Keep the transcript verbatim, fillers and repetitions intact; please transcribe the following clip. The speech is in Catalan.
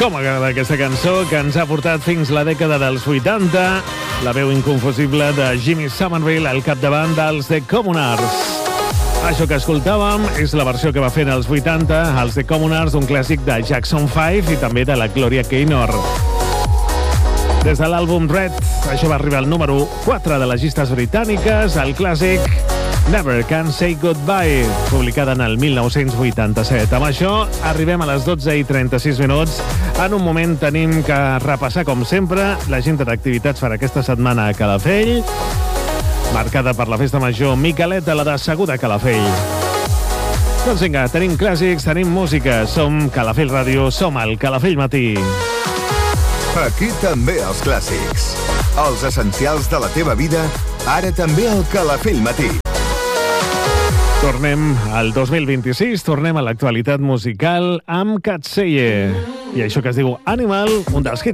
Com m'agrada aquesta cançó que ens ha portat fins la dècada dels vuitanta, la veu inconfusible de Jimmy Somerville al capdavant dels The Communards. Això que escoltàvem és la versió que va fer en els vuitanta els The Communards, un clàssic de Jackson five i també de la Gloria Gaynor. Des de l'àlbum Red, això va arribar al número quatre de les llistes britàniques, el clàssic Never Can Say Goodbye, publicada en el mil nou-cents vuitanta-set. Amb això arribem a les dotze i trenta-sis minuts. En un moment tenim que repassar, com sempre, l'agenda d'activitats per aquesta setmana a Calafell, marcada per la festa major Miqueleta, la de Seguda Calafell. Doncs vinga, tenim clàssics, tenim música. Som Calafell Ràdio, som el Calafell Matí. Aquí també els clàssics. Els essencials de la teva vida, ara també al Calafell Matí. Tornem al dos mil vint-i-sis, tornem a l'actualitat musical amb Catseye. I això que es diu Animal, un dels hits